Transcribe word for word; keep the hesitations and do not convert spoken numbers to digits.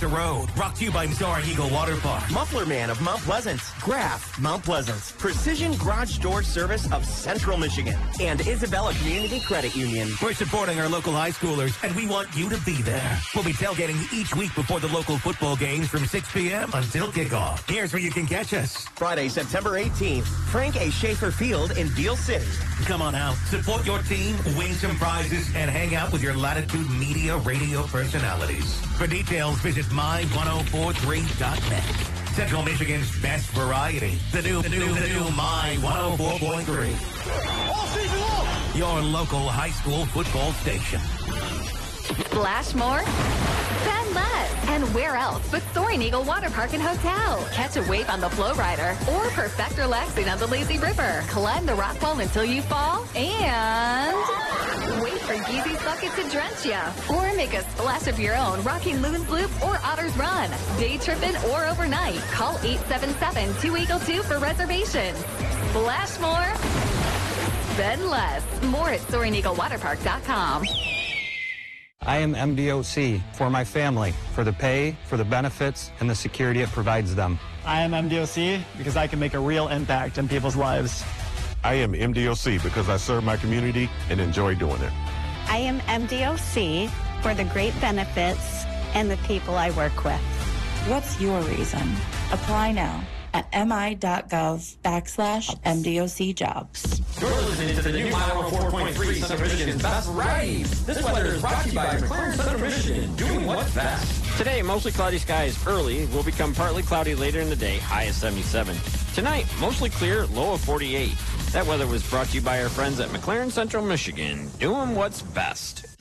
Augusta Road. Brought to you by Soaring Eagle Water Park. Muffler Man of Mount Pleasant. Graf, Mount Pleasant. Precision Garage Door Service of Central Michigan. And Isabella Community Credit Union. We're supporting our local high schoolers, and we want you to be there. We'll be tailgating each week before the local football games from six p.m. until kickoff. Here's where you can catch us. Friday, September eighteenth, Frank A. Schaefer Field in Beale City. Come on out, support your team, win some prizes, and hang out with your Latitude Media radio personalities. For details, visit my ten forty-three dot net. Central Michigan's best variety. The new, the new, the new My one oh four point three. All season long. Your local high school football station. Splash more? Spend less. And where else but Soaring Eagle Water Park and Hotel? Catch a wave on the Flow Rider or perfect relaxing on the Lazy River. Climb the rock wall until you fall and wait for Geezy's Bucket to drench ya. Or make a splash of your own rocking Loon's Loop or Otter's Run. Day tripping or overnight. Call eight seven seven, two Eagle two for reservations. Splash more. Spend less. More at Soaring Eagle Water Park dot com. I am M D O C for my family, for the pay, for the benefits, and the security it provides them. I am M D O C because I can make a real impact in people's lives. I am M D O C because I serve my community and enjoy doing it. I am M D O C for the great benefits and the people I work with. What's your reason? Apply now at mi.gov backslash MDOC jobs. You're listening to the new My one oh four point three Central Michigan's Best Variety. This weather is brought to you by McLaren Central Michigan, doing what's best. Today, mostly cloudy skies early, will become partly cloudy later in the day, high of seventy-seven. Tonight, mostly clear, low of forty-eight. That weather was brought to you by our friends at McLaren Central Michigan, doing what's best.